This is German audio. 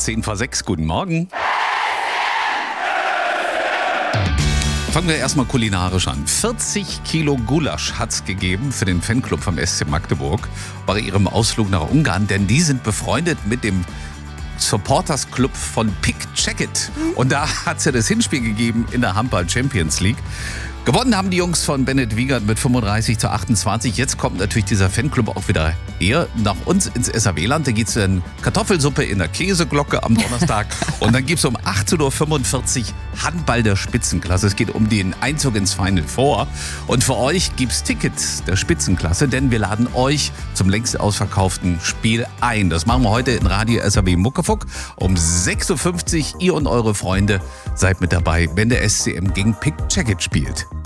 10 vor 6. Guten Morgen. Fangen wir erstmal kulinarisch an. 40 Kilo Gulasch hat's gegeben für den Fanclub vom SC Magdeburg bei ihrem Ausflug nach Ungarn, denn die sind befreundet mit dem Supporters Club von Pick Check-It. Und da hat's ja das Hinspiel gegeben in der Handball Champions League. Gewonnen haben die Jungs von Bennett Wiegert mit 35-28. Jetzt kommt natürlich dieser Fanclub auch wieder eher nach uns ins SAW-Land. Da geht's in Kartoffelsuppe in der Käseglocke am Donnerstag. Und dann gibt's um 18:45 Uhr Handball der Spitzenklasse. Es geht um den Einzug ins Final Four. Und für euch gibt's Tickets der Spitzenklasse, denn wir laden euch zum längst ausverkauften Spiel ein. Das machen wir heute in Radio SAW Muckefuck um 6:50 Uhr. Ihr und eure Freunde seid mit dabei, wenn der SCM gegen Pick Check-It spielt.